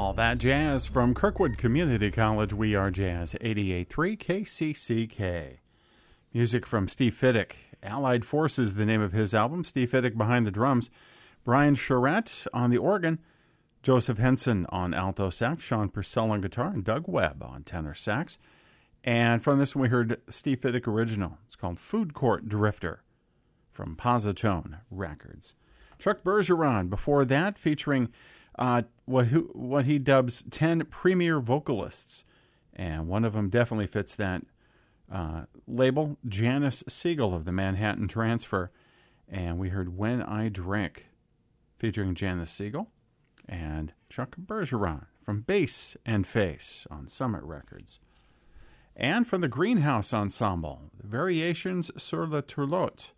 All that jazz from Kirkwood Community College. We are Jazz 88.3 KCCK. Music from Steve Fiddick. Allied Forces, the name of his album. Steve Fiddick behind the drums. Brian Charette on the organ. Joseph Henson on alto sax. Sean Purcell on guitar. And Doug Webb on tenor sax. And from this one we heard Steve Fiddick original. It's called Food Court Drifter from Positone Records. Chuck Bergeron before that, featuring what he dubs 10 premier vocalists. And one of them definitely fits that label, Janice Siegel of the Manhattan Transfer. And we heard When I Drink, featuring Janice Siegel and Chuck Bergeron from Bass and Face on Summit Records. And from the Greenhouse Ensemble, Variations sur la Tourlotte.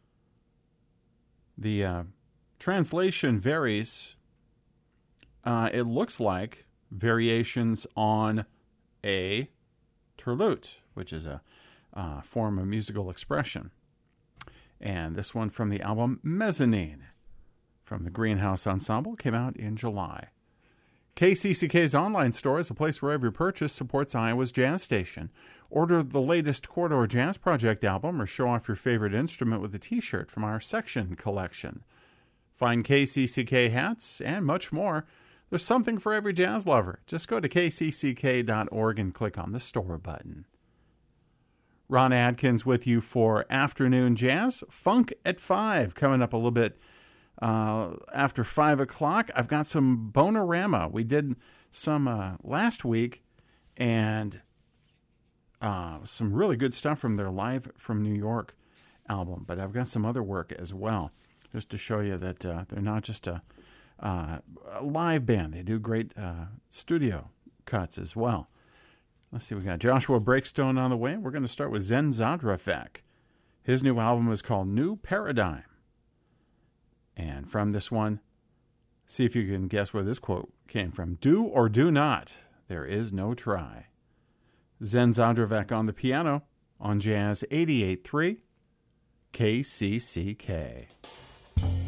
The translation varies. It looks like variations on a tourloute, which is a form of musical expression. And this one from the album Mezzanine from the Greenhouse Ensemble came out in July. KCCK's online store is a place where every purchase supports Iowa's jazz station. Order the latest Corridor Jazz Project album or show off your favorite instrument with a t-shirt from our section collection. Find KCCK hats and much more. There's something for every jazz lover. Just go to kcck.org and click on the store button. Ron Adkins with you for Afternoon Jazz. Funk at 5 coming up a little bit after 5 o'clock. I've got some Bonorama. We did some last week, and some really good stuff from their Live from New York album. But I've got some other work as well, just to show you that they're not just a live band. They do great studio cuts as well. Let's see, we got Joshua Breakstone on the way. We're going to start with Zen Zadravec. His new album is called New Paradigm. And from this one, see if you can guess where this quote came from. Do or do not, there is no try. Zen Zadravec on the piano on Jazz 88.3 KCCK.